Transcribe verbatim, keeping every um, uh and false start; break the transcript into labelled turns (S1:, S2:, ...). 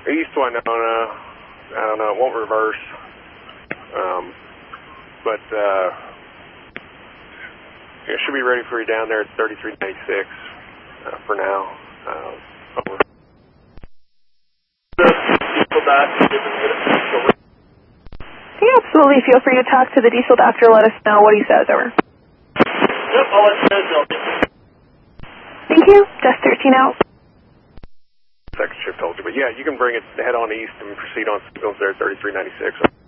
S1: East Winona, I don't know, it won't reverse. Um, but uh, it should be ready for you down there at thirty-three ninety-six uh, for now. Uh, over.
S2: Yeah, absolutely. Feel free to talk to the diesel doctor. Let us know what he says. Over.
S3: Yep, I'll let you know.
S2: Thank you. Just thirteen out.
S1: Second shift told you, but yeah, you can bring it head on east and proceed on signals there at thirty-three ninety-six.